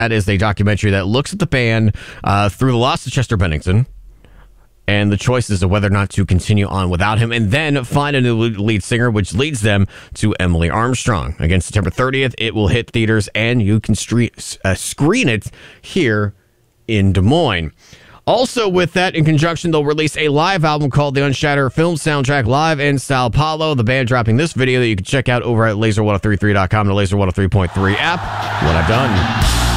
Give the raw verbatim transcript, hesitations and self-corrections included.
That is a documentary that looks at the band uh, through the loss of Chester Bennington and the choices of whether or not to continue on without him, and then find a new lead singer, which leads them to Emily Armstrong. Again, September thirtieth, it will hit theaters, and you can stre- uh, screen it here in Des Moines. Also with that, in conjunction, they'll release a live album called The Unshattered Film Soundtrack Live in Sao Paulo. The band dropping this video that you can check out over at laser ten thirty-three dot com and the Laser one oh three point three app. What I've Done.